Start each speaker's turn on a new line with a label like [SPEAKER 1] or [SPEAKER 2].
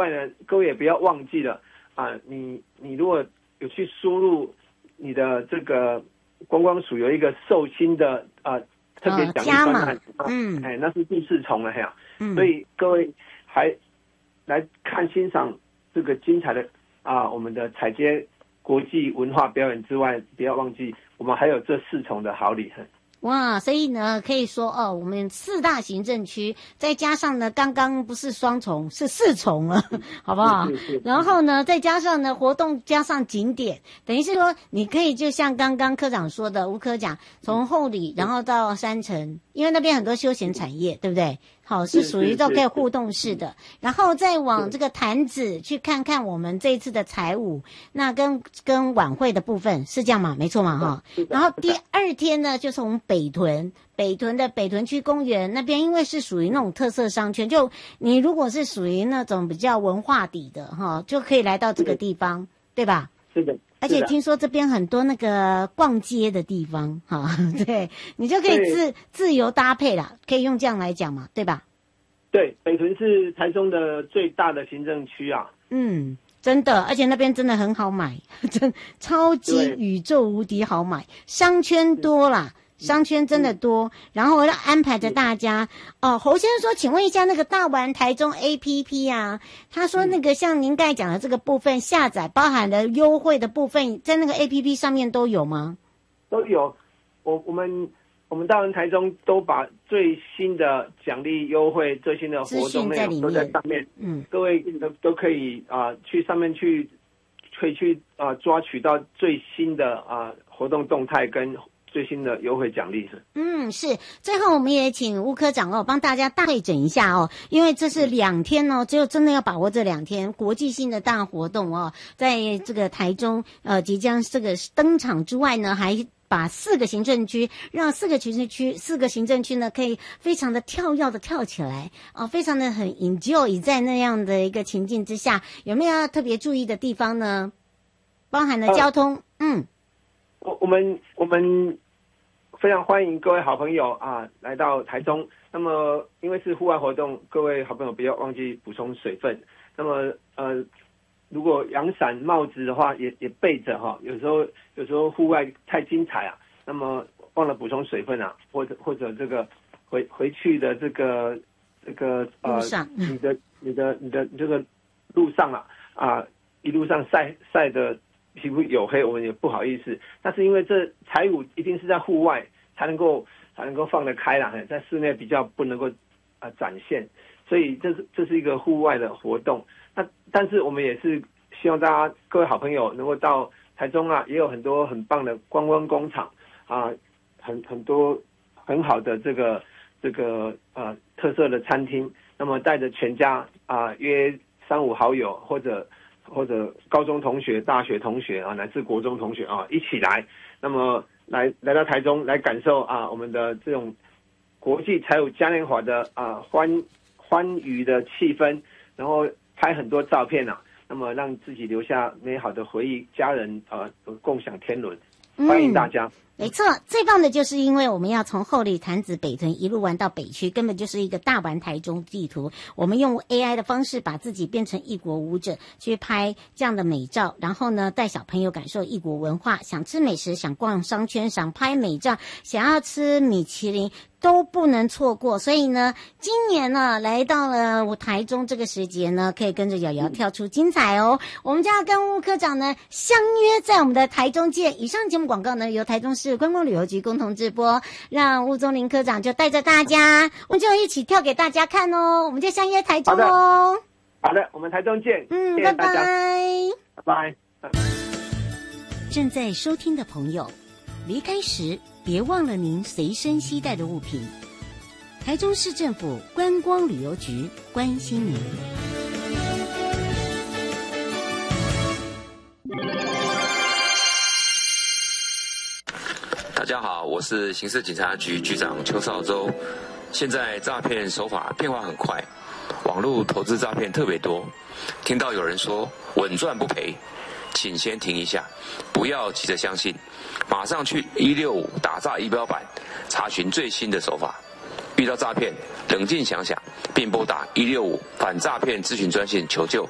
[SPEAKER 1] 外呢，各位也不要忘记了你如果有去输入你的这个观光署有一个寿星的特别奖励专案，那是第4重了所以各位还来欣赏这个精彩的我们的踩街国际文化表演之外，不要忘记我们还有这4重的好礼。
[SPEAKER 2] 哇，所以呢，可以说我们4大行政区，再加上呢，刚刚不是双重，是4重了，好不好？然后呢，再加上呢，活动加上景点，等于是说，你可以就像刚刚科长说的，吴科长从后里，然后到山城，因为那边很多休闲产业，对不对？好，是属于都可以互动式的，然后再往这个潭子去看看我们这一次的彩舞，那跟晚会的部分是这样吗？没错嘛，哈。然后第2天呢，就从北屯的北屯区公园那边，因为是属于那种特色商圈，就你如果是属于那种比较文化底的哈，就可以来到这个地方，对吧？
[SPEAKER 1] 是的。
[SPEAKER 2] 而且听说这边很多那个逛街的地方哈，对，你就可以自由搭配啦，可以用这样来讲嘛，对吧？
[SPEAKER 1] 对，北屯是台中的最大的行政区
[SPEAKER 2] 真的，而且那边真的很好买，真超级宇宙无敌好买，商圈多啦。商圈真的多，然后要安排着大家侯先生说，请问一下那个大玩台中 APP 他说那个像您刚才讲的这个部分下载包含的优惠的部分，在那个 APP 上面都有吗？
[SPEAKER 1] 都有，我们大玩台中都把最新的奖励优惠、最新的活动内容都在上面，各位都可以去上面可以去抓取到最新的活动动态跟最新的优惠奖励
[SPEAKER 2] 是。最后我们也请吴科长帮大家大会诊一下因为这是2天只有真的要把握这2天国际性的大活动在这个台中即将这个登场之外呢，还把4个行政区，让4个行政区呢可以非常的跳跃的跳起来非常的很 enjoy 在那样的一个情境之下，有没有要特别注意的地方呢？包含了交通
[SPEAKER 1] 我们非常欢迎各位好朋友来到台中。那么因为是户外活动，各位好朋友不要忘记补充水分。那么如果阳伞帽子的话也备着有时候户外太精彩那么忘了补充水分或者这个回去的这个
[SPEAKER 2] 路上
[SPEAKER 1] 你的这个路上一路上晒的皮肤黝黑，我们也不好意思。但是因为这彩舞一定是在户外才能够放得开在室内比较不能够展现，所以这是一个户外的活动。但是我们也是希望大家各位好朋友能够到台中也有很多很棒的观光工厂很多很好的这个特色的餐厅。那么带着全家约3-5好友或者高中同学、大学同学乃至国中同学一起来，那么来到台中来感受我们的这种国际彩舞嘉年华的欢愉的气氛，然后拍很多照片那么让自己留下美好的回忆，家人共享天伦。欢迎大家。
[SPEAKER 2] 没错，最棒的就是因为我们要从后里潭子北屯一路玩到北区，根本就是一个大玩台中地图。我们用 AI 的方式把自己变成异国舞者，去拍这样的美照，然后呢带小朋友感受异国文化，想吃美食，想逛商圈，想拍美照，想要吃米其林都不能错过。所以呢，今年呢来到了台中这个时节呢，可以跟着瑶瑶跳出精彩我们就要跟吴科长呢相约在我们的台中见。以上节目广告呢由台中市观光旅游局共同直播，让吴宗麟科长就带着大家，我们就一起跳给大家看我们就相约台中
[SPEAKER 1] 好的，我们台中见。谢
[SPEAKER 2] 谢大家，
[SPEAKER 1] 拜拜。
[SPEAKER 2] 正在收听的朋友，离开时别忘了您随身携带的物品。台中市政府观光旅游局关心您。
[SPEAKER 3] 大家好，我是刑事警察局局长邱少洲。现在诈骗手法变化很快，网络投资诈骗特别多。听到有人说稳赚不赔，请先停一下，不要急着相信，马上去165打诈仪表板查询最新的手法。遇到诈骗，冷静想想，并拨打165反诈骗咨询专线求救。